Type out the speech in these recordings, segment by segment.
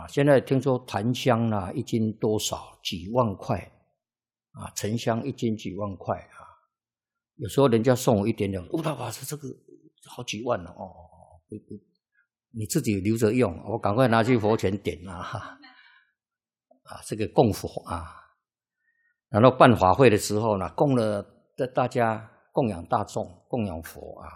现在听说檀香啦，一斤多少几万块啊，沉香一斤几万块啊。有时候人家送我一点点，哇，这个好几万哦，你自己留着用，我赶快拿去佛前点这个供佛啊。然后办法会的时候呢，供了大家供养大众，供养佛啊。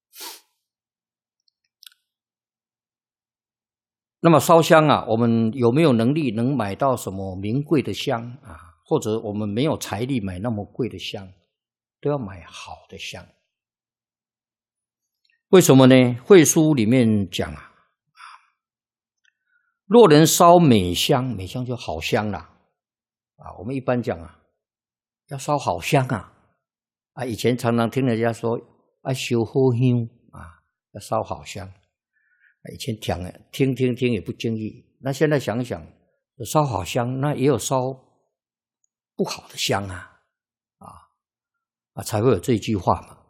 那么烧香啊，我们有没有能力能买到什么名贵的香啊？或者我们没有财力买那么贵的香，都要买好的香。为什么呢？慧书里面讲啊，若能烧美香，美香就好香啦。我们一般讲啊，要烧好香啊。以前常常听人家说烧好香啊，要烧好香。以前听也不经意，那现在想想，烧好香，那也有烧不好的香才会有这句话嘛。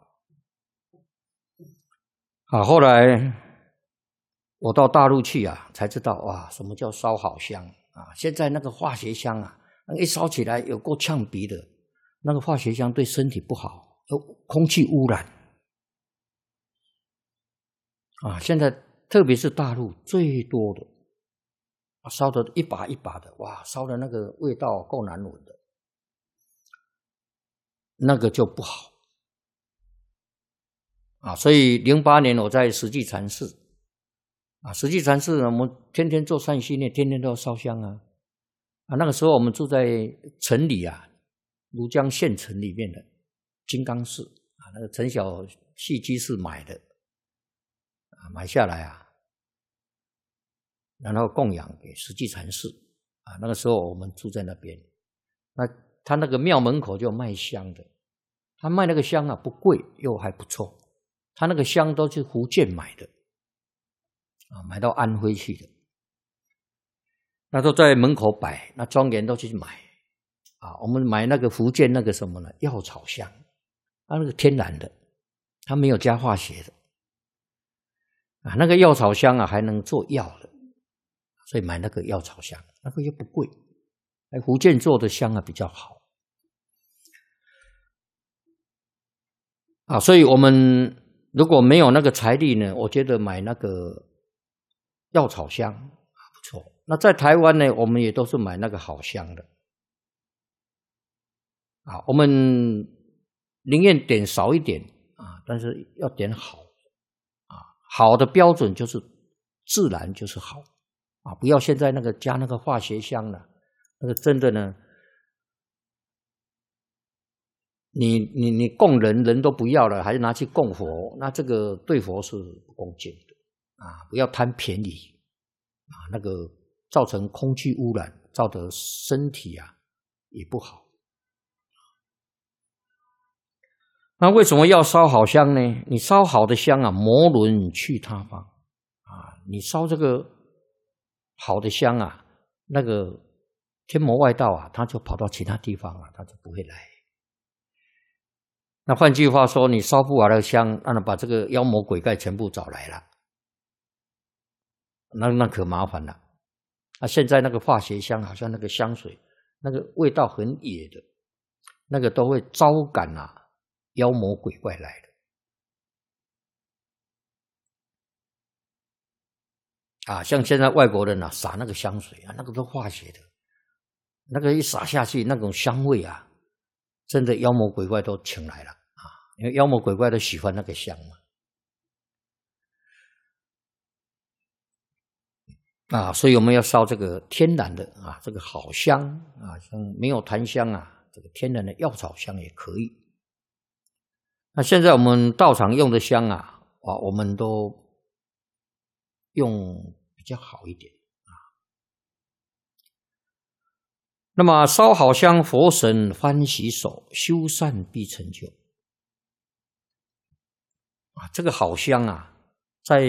后来我到大陆去才知道哇，什么叫烧好香现在那个化学香一烧起来有够呛鼻的，那个化学香对身体不好，有空气污染现在特别是大陆最多的烧的一把一把的，哇，烧的那个味道够难闻的，那个就不好所以08年我在实际禅寺实际禅寺我们天天做善心念，天天都要烧香那个时候我们住在城里庐江县城里面的金刚寺那个陈小戏居士买的买下来然后供养给实际禅寺那个时候我们住在那边。那他那个庙门口就有卖香的，他卖那个香不贵又还不错，他那个香都是福建买的买到安徽去的，那都在门口摆，那庄严都去买我们买那个福建那个什么呢，药草香，那个天然的，它没有加化学的那个药草香还能做药的，所以买那个药草香，那个又不贵，福建做的香比较好所以我们如果没有那个财力呢，我觉得买那个药草香不错。那在台湾呢，我们也都是买那个好香的我们宁愿点少一点但是要点好好的标准就是自然就是好不要现在那个加那个化学香了，那个真的呢，你供人都不要了，还是拿去供佛，那这个对佛是不恭敬的不要贪便宜那个造成空气污染，造成身体也不好。那为什么要烧好香呢？你烧好的香摩轮去他方你烧这个好的香那个天魔外道他就跑到其他地方他就不会来。那换句话说，你烧不完的香，那把这个妖魔鬼怪全部找来了，那可麻烦了现在那个化学香，好像那个香水那个味道很野的，那个都会招感妖魔鬼怪来的像现在外国人撒那个香水那个都化学的，那个一撒下去，那种香味真的妖魔鬼怪都请来了因为妖魔鬼怪都喜欢那个香嘛所以我们要烧这个天然的这个好香像没有檀香这个天然的药草香也可以。那现在我们道场用的香我们都用比较好一点那么烧好香，佛神欢喜手，修善必成就这个好香在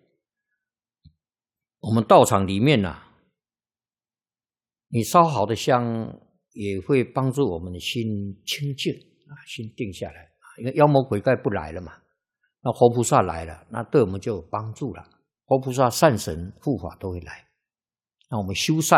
我们道场里面你烧好的香也会帮助我们的心清净心定下来因为妖魔鬼怪不来了嘛，那活菩萨来了，那对我们就有帮助了，活菩萨善神护法都会来那我们修缮